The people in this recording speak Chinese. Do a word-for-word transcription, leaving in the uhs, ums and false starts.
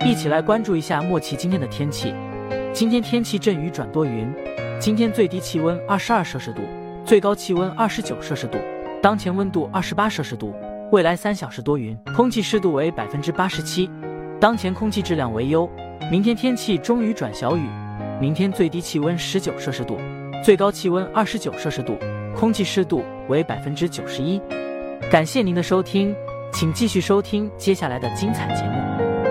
一起来关注一下莫奇今天的天气。今天天气阵雨转多云，今天最低气温二十二摄氏度，最高气温二十九摄氏度，当前温度二十八摄氏度。未来三小时多云，空气湿度为百分之八十七，当前空气质量为优。明天天气中雨转小雨，明天最低气温十九摄氏度，最高气温二十九摄氏度，空气湿度为百分之九十一。感谢您的收听，请继续收听接下来的精彩节目。